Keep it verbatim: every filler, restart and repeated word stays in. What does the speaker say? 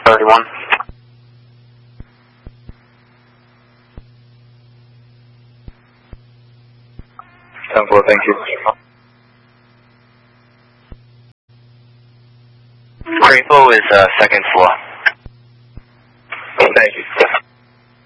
thirty-one. ten four, thank you. Rainbow is uh, second floor.